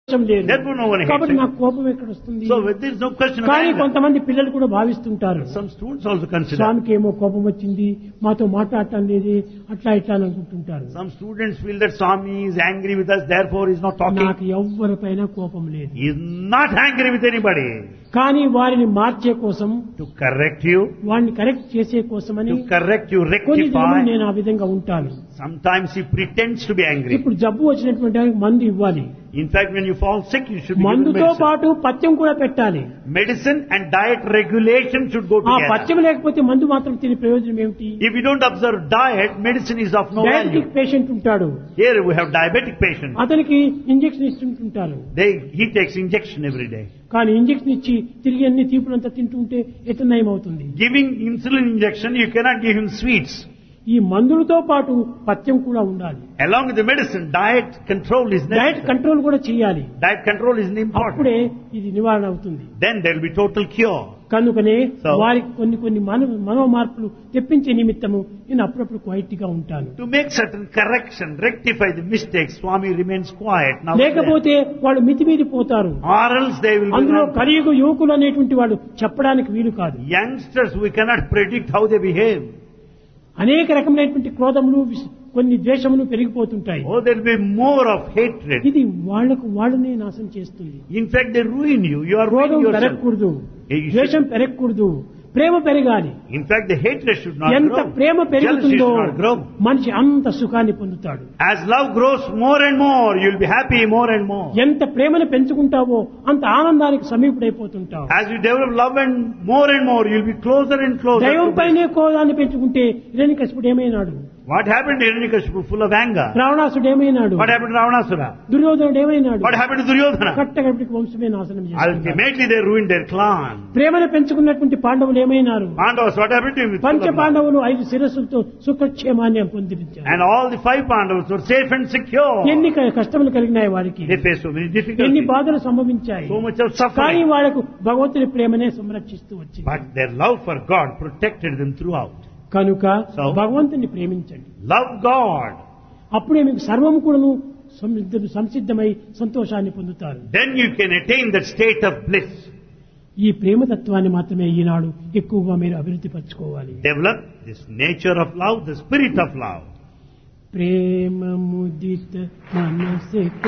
లేదు. Therefore no one hates కాబట్టి it. నాకు కోపం ఎక్కడ వస్తుంది? So there is no question of కానీ anger. కొంతమంది పిల్లలు కూడా భావిస్తుంటారు, Some students also consider. స్వామికి ఏమో కోపం వచ్చింది, మాతో మాట్లాడటం లేదు, అట్లా ఇట్లా అని అనుకుంటుంటారు. Some students feel that Swami is angry with us, therefore he is not talking. నాకు ఎవ్వరిపైన కోపం లేదు. He is not angry with anybody. కానీ వారిని మార్చే కోసం, To correct you, వారిని కరెక్ట్ చేసే కోసమని to correct you, కొన్ని దినములు rectify. నేను ఆ విధంగా ఉంటాను. Sometimes he pretends to be angry. ఇప్పుడు జబ్బు వచ్చినటువంటి వారికి మందు ఇవ్వాలి, In fact, when you fall sick, you should be given మందుతో medicine. పాటు పథ్యం కూడా పెట్టాలి. Medicine and diet regulation should go ఆ together. పథ్యం లేకపోతే మందు మాత్రం తినే ప్రయోజనం ఏమిటి? If you don't observe diet, medicine is of no diabetic value. Patient ఉంటాడు, Here we have diabetic patient. అతనికి ఇంజెక్షన్ ఇస్తుంటారు. He takes injection every day. కానీ ఇంజెక్షన్ ఇచ్చి తిరిగి అన్ని తీపులంతా తింటుంటే ఎట్లా నయం అవుతుంది? Giving insulin injection, you cannot give him sweets. ఈ మందులతో పాటు పథ్యం కూడా ఉండాలి. Along with the medicine, diet control is diet necessary. Control కూడా చేయాలి. Diet control is important. అప్పుడే ఇది నివారణ అవుతుంది. Then there will be total cure. కనుకనే So- వారికి కొన్ని మనో మార్పులు తెప్పించే నిమిత్తము నేను అప్పుడప్పుడు క్వైట్ గా ఉంటాను. To make certain correction, rectify the mistakes, Swami remains quiet. Now, లేకపోతే వాళ్ళు మితిమీరి పోతారు. or else they will అందులో be కలియుగ యువకులు అనేటువంటి వాళ్ళు చెప్పడానికి వీలు కాదు. youngsters. We cannot predict how they behave. అనేక రకమైనటువంటి క్రోధములు, కొన్ని ద్వేషములు పెరిగిపోతుంటాయి. Oh, there will be more of hatred. ఇది వాళ్ళనే నాశనం చేస్తుంది. In fact, they ruin you. You are క్రోధం ruining yourself. పెరగకూడదు, You should- ద్వేషం పెరగకూడదు, ప్రేమ పెరగాలి. In fact, the hatred should not ఎంత grow. ప్రేమ Jealousy పెరుగుతుందో should not grow. మనిషి అంత సుఖాన్ని పొందుతాడు. As love grows more and more, you will be happy more and more. ఎంత ప్రేమను పెంచుకుంటావో అంత ఆనందానికి సమీపుడైపోతుంటావు. As you develop love and more, you will be closer and closer. దైవం to పైనే క్రోధాన్ని పెంచుకుంటే హిరణ్యకశిపుడు ఏమైనాడు? What happened to Hiranyakashipu? Full of anger. రావణాసుడు ఏమైనాడు? What happened to Ravanasura? దుర్యోధనుడు ఏమైనాడు? What happened to Duryodhana? కట్టగడికి వంశమే నాశనం చేశాడు. Ultimately, they ruined their clan. ప్రేమను పెంచుకున్నటువంటి పాండవులు ఏమైనారు? Pandavas, what happened to him? With పంచ full of love? పాండవులు 5 శిరస్సులతో సుఖక్షేమాన్ని పొందించారు. And all the 5 Pandavas were safe and secure. ఎన్ని కష్టములు కలిగినాయి వారికి, They faced so many ఎన్ని difficulties, బాధలు సంభవించాయి. so much of కానీ suffering. వాళ్లకు భగవంతుని ప్రేమనే సంరక్షిస్తూ వచ్చింది. But their love for God protected them throughout. కనుక So- భగవంతుని ప్రేమించండి. Love God. అప్పుడే మీకు సర్వము కూడాను సంసిద్ధమై సంతోషాన్ని పొందుతారు. Then you can attain that state of bliss. ఈ ప్రేమతత్వాన్ని మాత్రమే ఈనాడు ఎక్కువగా మీరు అభివృద్ధి పరచుకోవాలి. Develop this nature of love, the spirit of love. ప్రేమ ముదిత మనసే